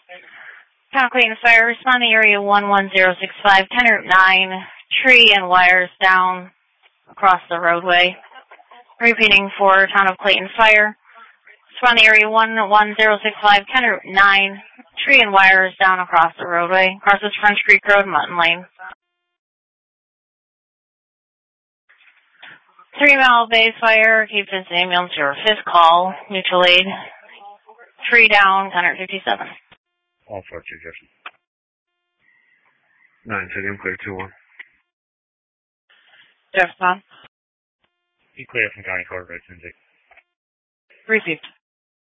Town Clayton Fire, responding area 11065, 10 Route 9, tree and wires down across the roadway. Repeating for Town of Clayton Fire, responding area 11065, 10 Route 9, tree and wires down across the roadway. Crosses French Creek Road, Mutton Lane. 3 Mile Bay Fire, keep this ambulance your 5th call, mutual aid. Tree down, 157. All 4 suggestions. 9 City, I'm clear, 2-1. Jefferson. Be clear from County Court, right, Cindy? Received.